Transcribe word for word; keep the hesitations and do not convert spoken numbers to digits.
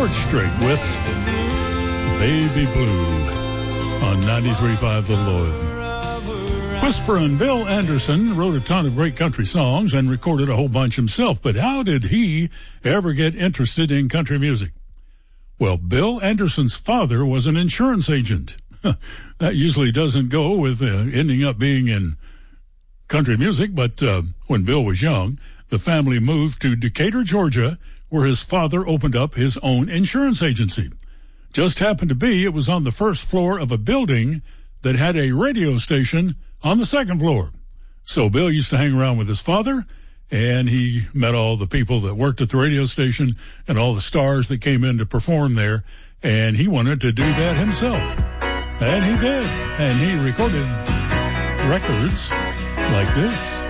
George Strait with Baby Blue on ninety-three point five The Lloyd. Whisper and Bill Anderson wrote a ton of great country songs and recorded a whole bunch himself, but how did he ever get interested in country music? Well, Bill Anderson's father was an insurance agent. That usually doesn't go with uh, ending up being in country music, but uh, when Bill was young, the family moved to Decatur, Georgia, where his father opened up his own insurance agency. Just happened to be it was on the first floor of a building that had a radio station on the second floor. So Bill used to hang around with his father, and he met all the people that worked at the radio station and all the stars that came in to perform there, and he wanted to do that himself. And he did, and he recorded records like this.